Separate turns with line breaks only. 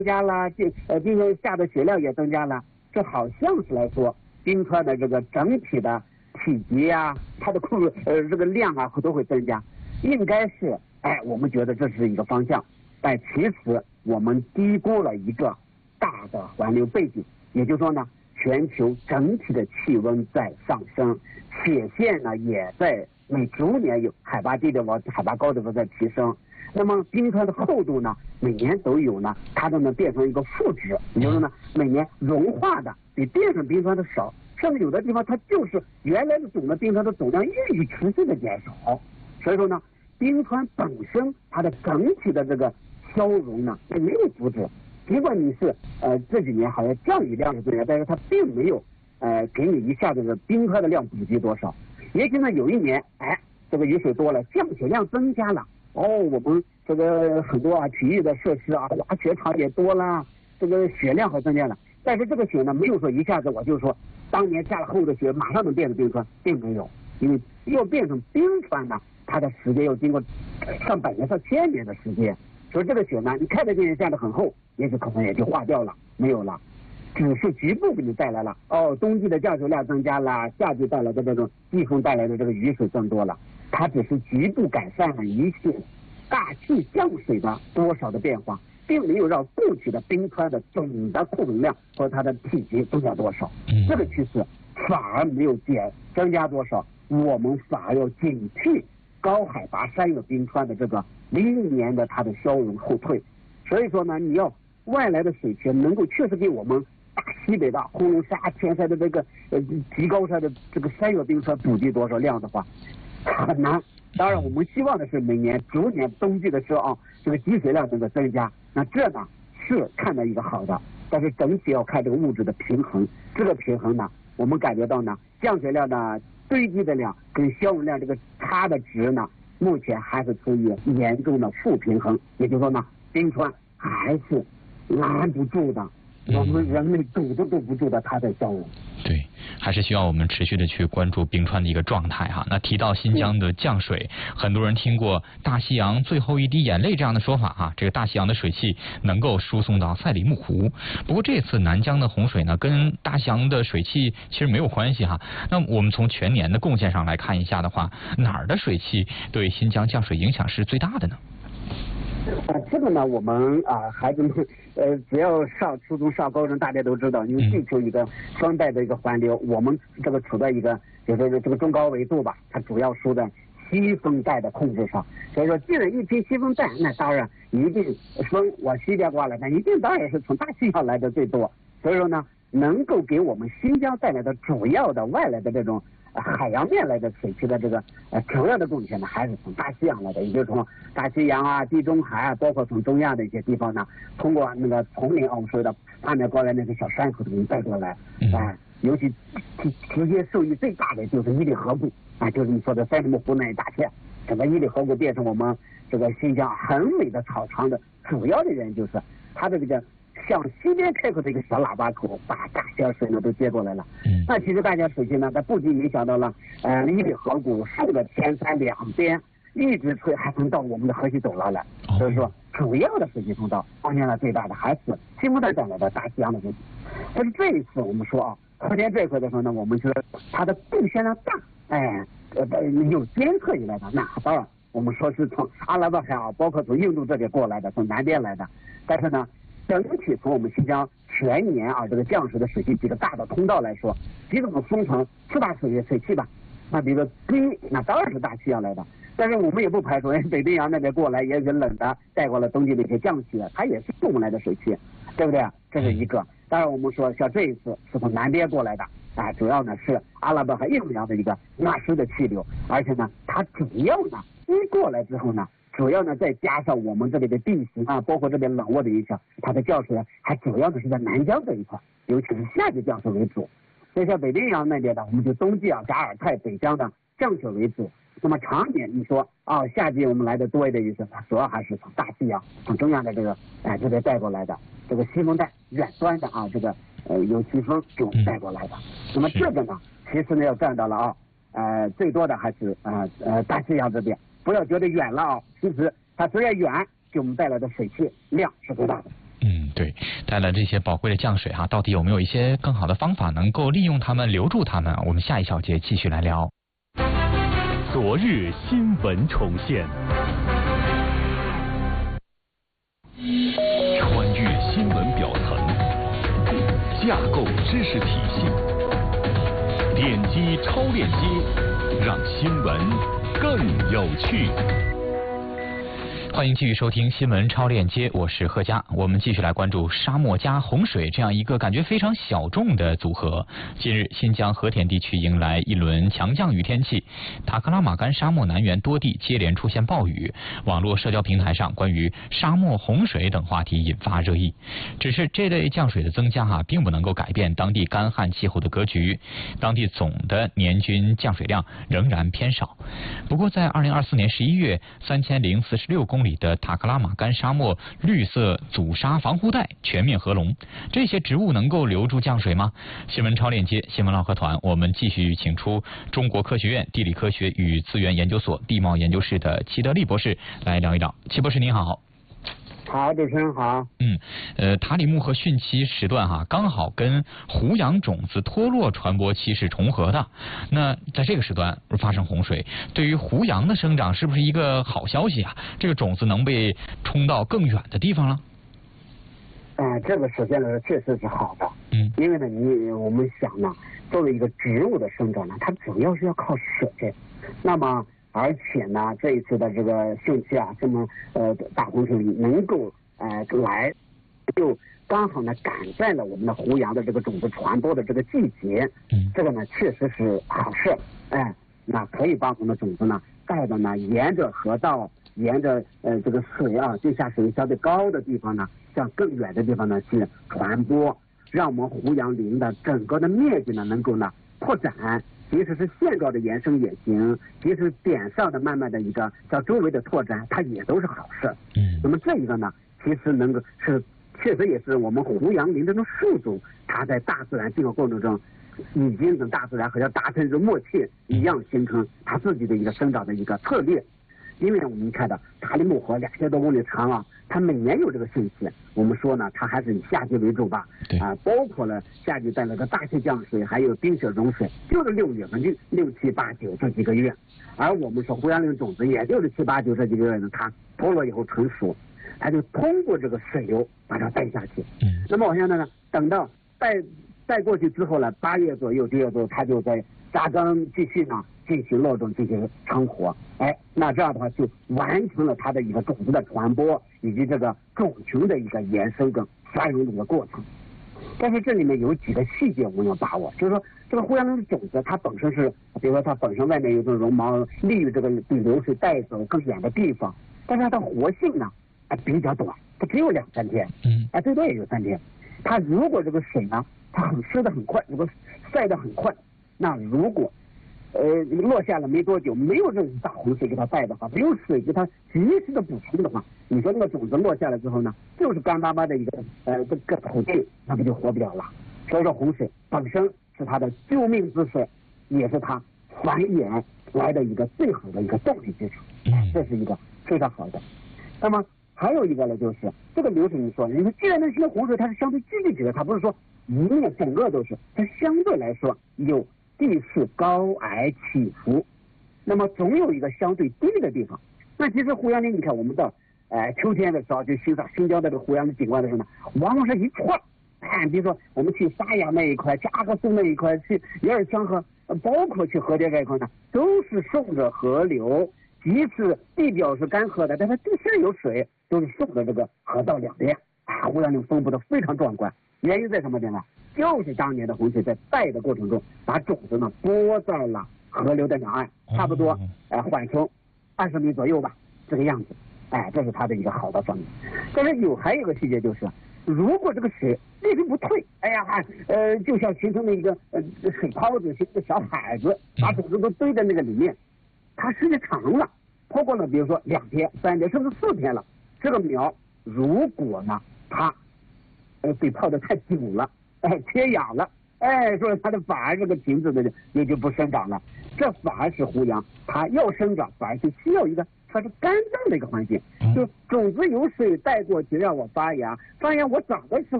加了，今年下的雪量也增加了，这好像是来说冰川的这个整体的体积啊，它的这个量啊都会增加，应该是我们觉得这是一个方向，但其实我们低估了一个大的环流背景，也就是说呢，全球整体的气温在上升，雪线呢也在逐年有海拔低的往海拔高的在提升。那么冰川的厚度呢，每年都有呢，它都能变成一个负值，也就是呢，每年融化的比变成冰川的少，甚至有的地方它就是原来的总的冰川的总量一直持续的减少。所以说呢，冰川本身它的整体的这个消融呢，并没有阻止。尽管你是这几年好像降雨量是增加，但是它并没有给你一下子的冰川的量补给多少。也许呢有一年这个雨水多了，降雪量增加了。我们这个很多体育的设施啊，滑雪场也多了，这个雪量和增加了。但是这个雪呢，没有说一下子我就说当年下了厚的雪马上能变成冰川，并没有，因为要变成冰川呢，它的时间要经过上百年、上千年的时间。所以这个雪呢，你看着今年下的很厚，也许可能也就化掉了，没有了，只是局部给你带来了冬季的降水量增加了，夏季带来的这种季风带来的这个雨水增多了。它只是局部改善了一些大气降水的多少的变化，并没有让固体的冰川的总的库存量和它的体积增加多少。这个趋势反而没有增加多少，我们反而要警惕高海拔山岳冰川的这个历年的它的消融后退。所以说呢，你要外来的水泉能够确实给我们大西北的呼伦沙、天山的这个极高山的这个山岳冰川补给多少量的话，很难。当然我们希望的是每年逐年冬季的时候这个积水量能够增加，那这呢是看到一个好的，但是整体要看这个物质的平衡。这个平衡呢，我们感觉到呢，降水量的堆积的量跟消融量这个差的值呢，目前还是处于严重的负平衡。也就是说呢，冰川还是拦不住的，我们人类堵都堵不住的它的消融。
对，还是需要我们持续的去关注冰川的一个状态哈。那提到新疆的降水，很多人听过大西洋最后一滴眼泪这样的说法哈。这个大西洋的水汽能够输送到赛里木湖，不过这次南疆的洪水呢，跟大西洋的水汽其实没有关系哈。那我们从全年的贡献上来看一下的话，哪儿的水汽对新疆降水影响是最大的呢？
这个呢，我们孩子们只要上初中、上高中，大家都知道，因为地球一个双带的一个环流，我们这个处在一个就是这个中高纬度吧，它主要输在西风带的控制上。所以说，既然一批西风带，那当然一定风往西边刮来，那一定当然是从大西洋来的最多。所以说呢，能够给我们新疆带来的主要的外来的这种海洋面来的水汽的这个主要的贡献呢，还是从大西洋来的，也就是从大西洋啊、地中海啊，包括从中亚的一些地方呢，通过那个丛林我们说的下面过来那个小山口给你带过来尤其直接受益最大的就是伊犁河谷就是你说的赛里木湖那一大片，整个伊犁河谷变成我们这个新疆很美的草场的主要的原因就是它的这个向西边开口的一个小喇叭口，把大西洋水呢都接过来了。那其实大家水汽呢，它不仅影响到了伊犁河谷顺着天山两边一直吹，还能到我们的河西走廊来。所以说，主要的水汽通道贡献了最大的还是西风带带来的大西洋的水汽。但是这一次我们说和田这一块的时候呢，我们觉得它的贡献量大，有监测以来的，那当然我们说是从阿拉伯海包括从印度这边过来的，从南边来的，但是呢。整体从我们新疆全年这个降水的水汽几个大的通道来说，几种分成四大水汽吧。那比如说第一，那当然是大西洋来的，但是我们也不排除北冰洋那边过来也是冷的，带过了冬季的一些降雪，它也是送来的水汽，对不对？这是一个。当然我们说像这一次是从南边过来的主要呢是阿拉伯和印度洋的一个纳湿的气流，而且呢它主要呢一过来之后呢。主要呢，再加上我们这里的地形包括这边冷沃的影响，它的降水呢，还主要的是在南疆这一块，尤其是夏季降水为主。所以像北冰洋那边的，我们就冬季噶尔泰北疆的降雪为主。那么常年你说夏季我们来的多一点意思，主要还是从大西洋、从中亚的这个这边带过来的这个西风带远端的这个有西风给我们带过来的。那么这个呢，其实呢要占到了最多的还是大西洋这边。不要觉得远了其实它虽然远，给我们带来的水汽量是最大的。
对，带来这些宝贵的降水哈，到底有没有一些更好的方法能够利用它们、留住它们？我们下一小节继续来聊。
昨日新闻重现，穿越新闻表层，架构知识体系，点击超链接，让新闻更有趣。
欢迎继续收听新闻超链接，我是贺佳。我们继续来关注沙漠加洪水这样一个感觉非常小众的组合。近日，新疆和田地区迎来一轮强降雨天气，塔克拉玛干沙漠南缘多地接连出现暴雨。网络社交平台上关于沙漠洪水等话题引发热议。只是这类降水的增加并不能够改变当地干旱气候的格局，当地总的年均降水量仍然偏少。不过，在2024年11月，3046公里的塔克拉玛干沙漠绿色阻沙防护带全面合龙，这些植物能够留住降水吗？新闻超链接新闻唠嗑团，我们继续请出中国科学院地理科学与资源研究所地貌研究室的齐德利博士来聊一聊。齐博士您好。
好，主持人好。
塔里木和汛期时段刚好跟胡杨种子脱落传播期是重合的。那在这个时段发生洪水，对于胡杨的生长是不是一个好消息啊？这个种子能被冲到更远的地方了？
这个首先来说确实是好的。因为呢，我们想呢，作为一个植物的生长呢，它主要是要靠水。那么而且呢，这一次的这个汛期这么大洪水能够来，就刚好呢赶在了我们的胡杨的这个种子传播的这个季节。这个呢确实是好事。那可以把我们的种子呢带的呢沿着河道，沿着这个水地下水相对高的地方呢，向更远的地方呢去传播，让我们胡杨林的整个的面积呢能够呢扩展。即使是线状的延伸也行，即使点上的慢慢的一个向周围的拓展，它也都是好事。那么这一个呢，其实能够确实也是我们胡杨林这种树种，它在大自然进化过程中，已经跟大自然好像达成一个默契一样，形成它自己的一个生长的一个策略。因为呢，我们看到塔里木河2000多公里长它每年有这个汛期。我们说呢，它还是以夏季为主吧。包括了夏季带来的大雪降水，还有冰雪融水，就是6月份6、7、8、9这几个月。而我们说胡杨林种子，也就是7、8、9这几个月呢，它脱落以后成熟，它就通过这个水流把它带下去。那么往下呢，等到带过去之后呢，8月左右、9月左右，它就在扎根继续呢进行落种，进行成活。那这样的话就完成了它的一个种子的传播，以及这个种群的一个延伸跟繁荣的一个过程。但是这里面有几个细节我们要把握，就是说这个胡杨林的种子它本身是，比如说它本身外面有这种绒毛，利于这个比流水带走更远的地方，但是它的活性呢比较短，它只有2、3天，最多也就3天。它如果这个水呢它很湿的很快，如果晒得很快，那如果落下了没多久，没有这种大洪水给它带的话，没有水给它及时的补充的话，你说那个种子落下来之后呢，就是干巴巴的一个这个土地，那不就活不了了。所以说洪水本身是它的救命之水，也是它繁衍来的一个最好的一个动力支撑。这是一个非常好的。那么还有一个呢，就是这个流水，你说既然那些洪水它是相对聚集起来，它不是说一面整个都是，它相对来说有地势高矮起伏，那么总有一个相对低的地方。那其实胡杨林，你看我们到秋天的时候，就欣赏新疆的这个胡杨林景观的时候呢，往往是一串。比如说我们去沙雅那一块，加格苏那一块，去叶尔羌河，包括去和田这一块呢，都是顺着河流，即使地表是干涸的，但它地下有水，都是顺着这个河道两边。胡杨林分布的非常壮观。原因在什么地方？就是当年的洪水在带的过程中，把种子呢播在了河流的两岸，差不多缓冲20米左右吧，这个样子。这是它的一个好的方面。但是还有一个细节就是，如果这个水一直不退，就像形成了一个水泡子，形成一个小海子，把种子都堆在那个里面，它时间长了，超过了比如说2天、3天，甚至4天了，这个苗如果呢它被泡得太久了，缺氧了，所以它的反而这个瓶子呢也就不生长了。这反而是胡杨它要生长，反而就需要一个它是干燥的一个环境，就种子有水带过去让我发芽，发芽我长的时候。